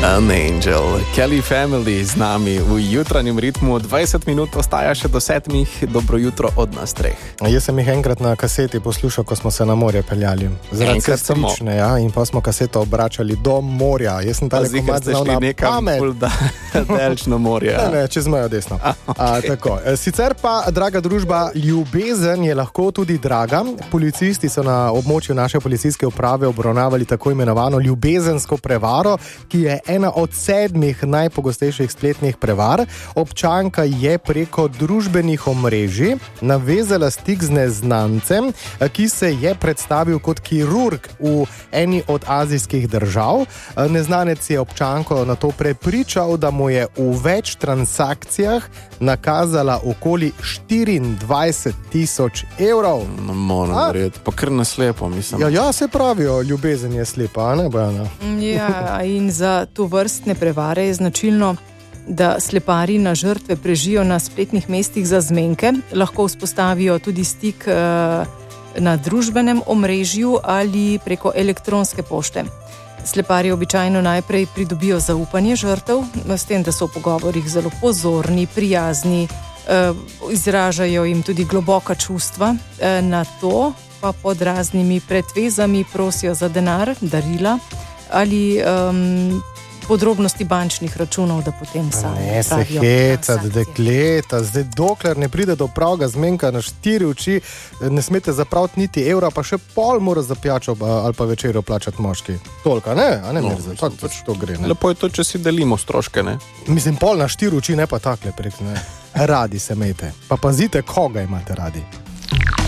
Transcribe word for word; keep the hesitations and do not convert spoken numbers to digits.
An Angel, Kelly Family z nami v jutranjem ritmu, dvajset minut ostaja še do sedmih, dobro jutro od nas treh. Jaz sem jih enkrat na kaseti poslušal, ko smo se na morje peljali. Zaradi sestrične, ja, in pa smo kaseto obračali do morja. Jaz sem tale komad znal na pamet. Delč na morje. Ne, ne, čez mojo desno. A, okay. A, tako. Sicer pa, draga družba, ljubezen je lahko tudi draga. Policisti so na območju naše policijske uprave obravnavali tako imenovano ljubezensko prevaro, ki je ena od sedmih najpogostejših spletnih prevar. Občanka je preko družbenih omrežij navezala stik z neznancem, ki se je predstavil kot kirurg v eni od azijskih držav. Neznanec je občanko na to prepričal, da mu je v več transakcijah nakazala okoli štiriindvajset tisoč evrov. No, moram verjeti, pa kar naslepo, mislim. Ja, ja, se pravijo, ljubezen je slepa, a ne, Bojana? Ja, in za to vrstne prevare je značilno, da slepari na žrtve prežijo na spletnih mestih za zmenke, lahko vzpostavijo tudi stik na družbenem omrežju ali preko elektronske pošte. Slepari običajno najprej pridobijo zaupanje žrtev, s tem, da so v pogovorih zelo pozorni, prijazni, izražajo jim tudi globoka čustva, na to pa pod raznimi pretvezami prosijo za denar, darila ali um, podrobnosti bančnih računov, da potem sami ne se hecati, dekleta. Zdaj, dokler ne pride do pravega zmenka na štiri oči, ne smete zapraviti niti evra, pa še pol mora za pijačo ali pa večerjo plačati moški. Tolka, ne? A ne, no, mirza, tako pač to gre, ne? Lepo je to, če si delimo stroške, ne? Mislim, pol na štiri oči, ne pa takle prek, ne? Radi se imejte. Pa pazite, koga imate radi.